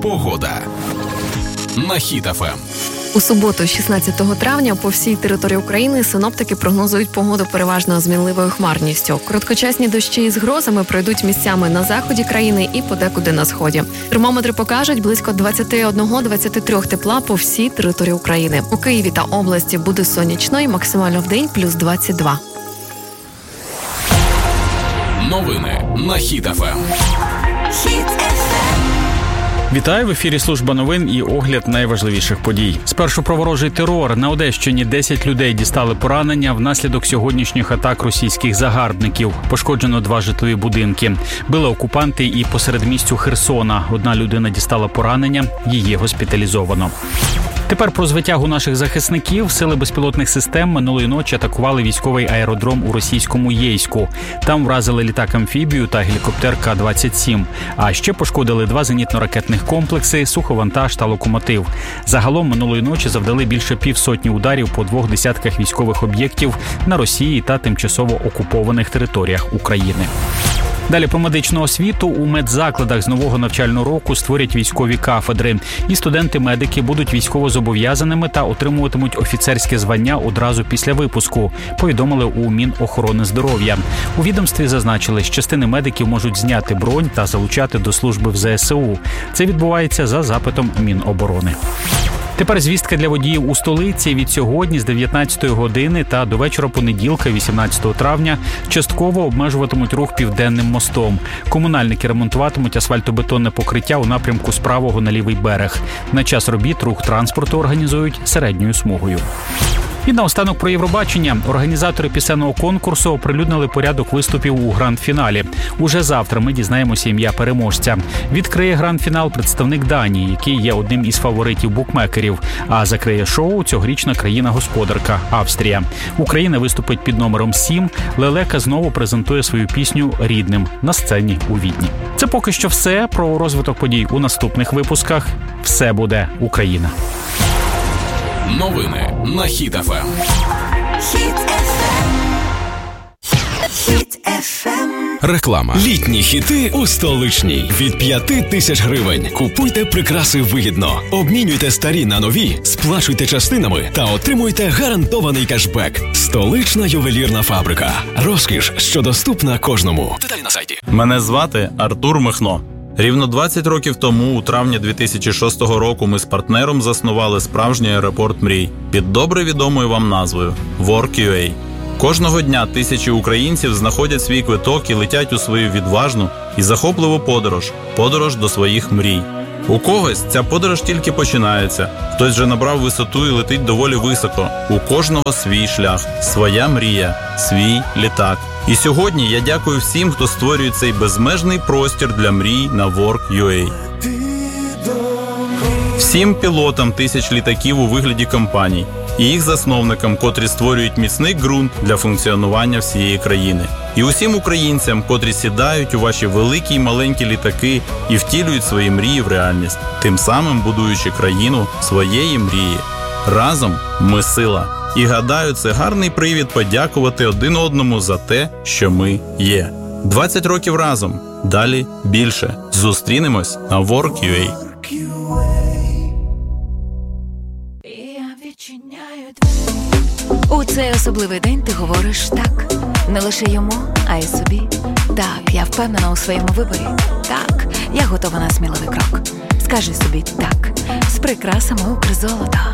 Погода на Хіт ФМ. У суботу, 16 травня, по всій території України синоптики прогнозують погоду переважно з мінливою хмарністю. Короткочасні дощі із грозами пройдуть місцями на заході країни і подекуди на сході. Термометри покажуть близько 21-23 тепла по всій території України. У Києві та області буде сонячно і максимально вдень плюс 22. Новини на Хіт ФМ. Вітаю, в ефірі служба новин і огляд найважливіших подій. Спершу про ворожий терор. На Одещині 10 людей дістали поранення внаслідок сьогоднішніх атак російських загарбників. Пошкоджено 2 житлові будинки. Били окупанти і посеред містю Херсона. 1 людина дістала поранення, її госпіталізовано. Тепер про звитягу наших захисників. Сили безпілотних систем минулої ночі атакували військовий аеродром у російському Єйську. Там вразили літак-амфібію та гелікоптер К-27. А ще пошкодили 2 зенітно-ракетних комплекси, суховантаж та локомотив. Загалом минулої ночі завдали більше півсотні ударів по 2 десятках військових об'єктів на Росії та тимчасово окупованих територіях України. Далі про медичну освіту. У медзакладах з нового навчального року створять військові кафедри. І студенти-медики будуть військовозобов'язаними та отримуватимуть офіцерське звання одразу після випуску, повідомили у Мінохорони здоров'я. У відомстві зазначили, що частини медиків можуть зняти бронь та залучати до служби в ЗСУ. Це відбувається за запитом Міноборони. Тепер звістка для водіїв у столиці. Від сьогодні з 19-ї години та до вечора понеділка, 18 травня, частково обмежуватимуть рух Південним мостом. Комунальники ремонтуватимуть асфальтобетонне покриття у напрямку з правого на лівий берег. На час робіт рух транспорту організують середньою смугою. І наостанок про Євробачення. Організатори пісенного конкурсу оприлюднили порядок виступів у гранд-фіналі. Уже завтра ми дізнаємося ім'я переможця. Відкриє гранд-фінал представник Данії, який є одним із фаворитів букмекерів. А закриє шоу цьогорічна країна-господарка – Австрія. Україна виступить під номером 7. Лелека знову презентує свою пісню рідним на сцені у Відні. Це поки що все. Про розвиток подій у наступних випусках. Все буде Україна. Новини на Хіт ФМ. Реклама. Літні хіти у столичній. Від 5000 гривень. Купуйте прикраси вигідно. Обмінюйте старі на нові, сплачуйте частинами та отримуйте гарантований кешбек. Столична ювелірна фабрика. Розкіш, що доступна кожному. Деталі на сайті. Мене звати Артур Михно. Рівно 20 років тому, у травні 2006 року, ми з партнером заснували справжній аеропорт мрій під добре відомою вам назвою Work.ua. Кожного дня тисячі українців знаходять свій квиток і летять у свою відважну і захопливу подорож до своїх мрій. У когось ця подорож тільки починається, хтось вже набрав висоту і летить доволі високо. У кожного свій шлях, своя мрія, свій літак. І сьогодні я дякую всім, хто створює цей безмежний простір для мрій на Work.ua. Всім пілотам тисяч літаків у вигляді компаній і їх засновникам, котрі створюють міцний ґрунт для функціонування всієї країни. І усім українцям, котрі сідають у ваші великі й маленькі літаки і втілюють свої мрії в реальність, тим самим будуючи країну своєї мрії. Разом ми сила. І гадаю, це гарний привід подякувати один одному за те, що ми є. 20 років разом. Далі більше. Зустрінемось на Work.ua. У цей особливий день ти говориш так. Не лише йому, а й собі. Так, я впевнена у своєму виборі. Так, я готова на сміливий крок. Скажи собі так. З прикрасами Укрзолота.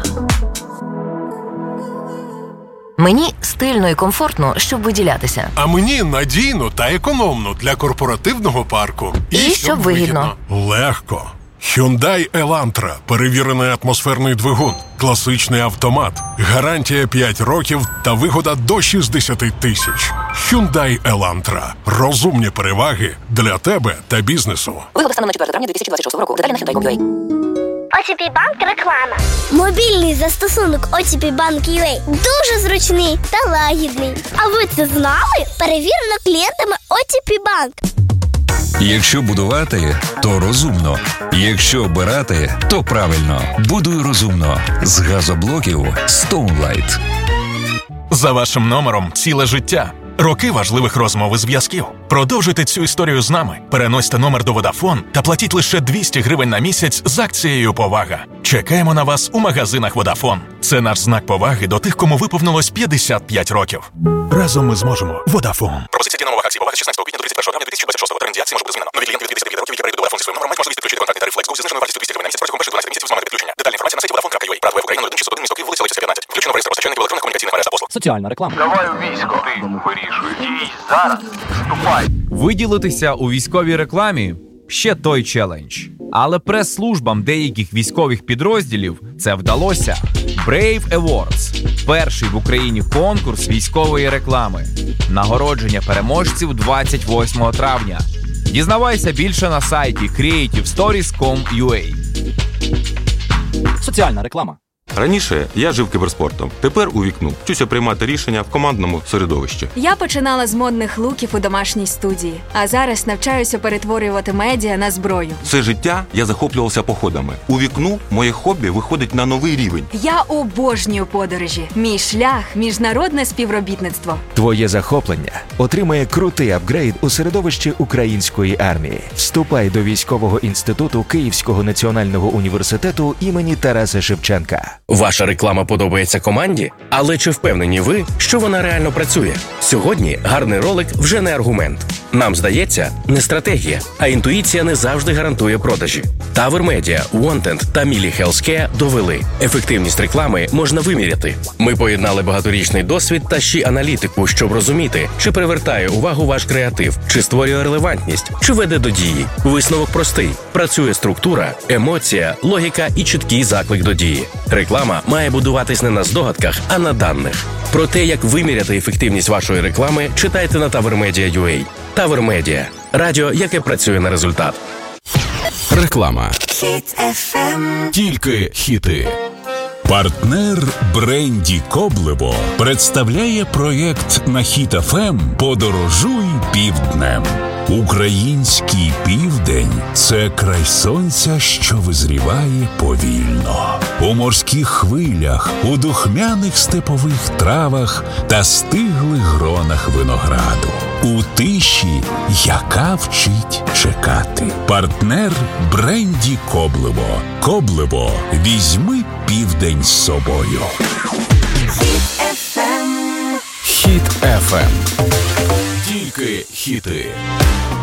Мені стильно і комфортно, щоб виділятися. А мені надійно та економно для корпоративного парку. І щоб вигідно. Легко. Hyundai Elantra. Перевірений атмосферний двигун. Класичний автомат. Гарантія 5 років та вигода до 60 тисяч. Hyundai Elantra. Розумні переваги для тебе та бізнесу. Вигода станом на 4 травня 2026 року. Деталі на Hyundai.ua. OTP Bank реклама. Мобільний застосунок OTP Bank UA дуже зручний та лагідний. А ви це знали? Перевірено клієнтами OTP Bank. Якщо будувати, то розумно. Якщо обирати, то правильно. Будуй розумно. З газоблоків Stone Light. За вашим номером ціле життя. Роки важливих розмов і зв'язків. Продовжуйте цю історію з нами. Переносьте номер до Vodafone та платіть лише 200 гривень на місяць з акцією «Повага». Чекаємо на вас у магазинах Vodafone. Це наш знак поваги до тих, кому виповнилось 55 років. Разом ми зможемо. Vodafone. Пропозиція дій на умовах акції «Повага» з 16 квітня до 31 травня 2026. Термін дії акції може бути змінено. Нові клієнти від 50 років, які перейдуть до Vodafone зі своїм номером, мають можливість підключити контактний тариф Flex Go зі зниженою вартістю 200 гривень на місяць протягом перших 12 місяців з моменту підключення. Детальна інформація на сайті Vodafone.ua. Правда, в Україну 161 місто Київ, вулиця Лисицька, 15. Включено в реєстр постачальників електронних комунікаційних мереж та послуг. Соціальна реклама. Давай у військо. Ти вирішуй. Дій зараз. Вступай. Виділитися у військовій рекламі – ще той челендж. Але прес-службам деяких військових підрозділів це вдалося. Brave Awards – перший в Україні конкурс військової реклами. Нагородження переможців 28 травня. Дізнавайся більше на сайті creativestories.com.ua. Соціальна реклама. Раніше я жив кіберспортом, тепер у вікну. Вчуся приймати рішення в командному середовищі. Я починала з модних луків у домашній студії, а зараз навчаюся перетворювати медіа на зброю. Все життя я захоплювався походами. У вікну моє хобі виходить на новий рівень. Я обожнюю подорожі. Мій шлях – міжнародне співробітництво. Твоє захоплення отримає крутий апгрейд у середовищі української армії. Вступай до військового інституту Київського національного університету імені Тараса Шевченка. Ваша реклама подобається команді? Але чи впевнені ви, що вона реально працює? Сьогодні гарний ролик вже не аргумент. Нам здається, не стратегія, а інтуїція не завжди гарантує продажі. Tower Media, Wanted та Mili Healthcare довели. Ефективність реклами можна виміряти. Ми поєднали багаторічний досвід та ще аналітику, щоб розуміти, чи привертає увагу ваш креатив, чи створює релевантність, чи веде до дії. Висновок простий. Працює структура, емоція, логіка і чіткий заклик до дії. Реклама має будуватись не на здогадках, а на даних. Про те, як виміряти ефективність вашої реклами, читайте на TowerMedia.ua. Tower Media – радіо, яке працює на результат. Реклама. Хіт FM. Тільки хіти. Партнер бренді Коблево представляє проєкт на Хіт FM «Подорожуй півднем». Український південь – це край сонця, що визріває повільно. У морських хвилях, у духмяних степових травах та стиглих гронах винограду. У тиші, яка вчить чекати. Партнер бренді Коблево. Коблево. Візьми південь з собою. Хіт FM. Хіт FM. Тільки хіти.